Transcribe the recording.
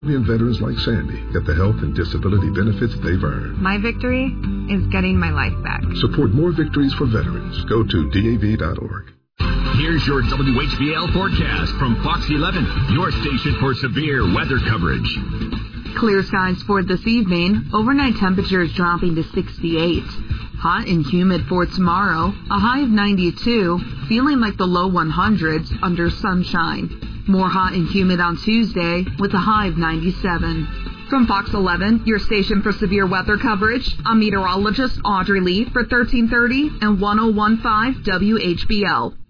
And veterans like Sandy get the health and disability benefits they've earned. My victory is getting my life back. Support more victories for veterans. Go to DAV.org. Here's your WHBL forecast from Fox 11, your station for severe weather coverage. Clear skies for this evening. Overnight temperatures dropping to 68. Hot and humid for tomorrow. A high of 92. Feeling like the low 100s under sunshine. More hot and humid on Tuesday with a high of 97. From Fox 11, your station for severe weather coverage, I'm meteorologist Audrey Lee for 1330 and 1015 WHBL.